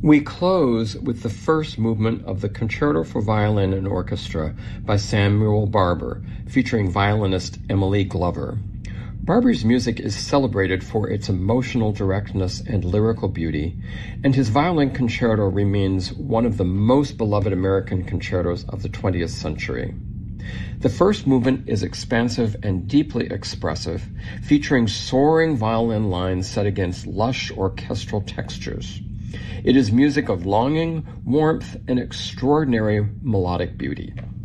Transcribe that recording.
We close with the first movement of the Concerto for Violin and Orchestra by Samuel Barber, featuring violinist Emily Glover. Barber's music is celebrated for its emotional directness and lyrical beauty, and his violin concerto remains one of the most beloved American concertos of the 20th century. The first movement is expansive and deeply expressive, featuring soaring violin lines set against lush orchestral textures. It is music of longing, warmth, and extraordinary melodic beauty.